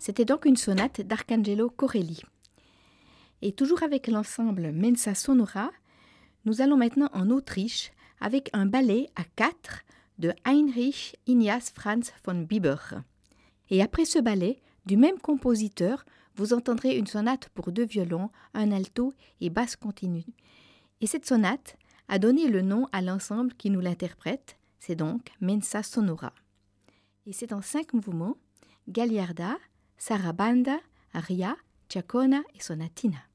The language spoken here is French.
C'était donc une sonate d'Arcangelo Corelli. Et toujours avec l'ensemble Mensa Sonora, nous allons maintenant en Autriche avec un ballet à 4 de Heinrich Ignaz Franz von Bieber. Et après ce ballet, du même compositeur, vous entendrez une sonate pour 2 violons, un alto et basse continue. Et cette sonate a donné le nom à l'ensemble qui nous l'interprète, c'est donc Mensa Sonora. Et c'est en 5 mouvements, Gagliarda, Sarabanda, Aria, Ciacona et Sonatina.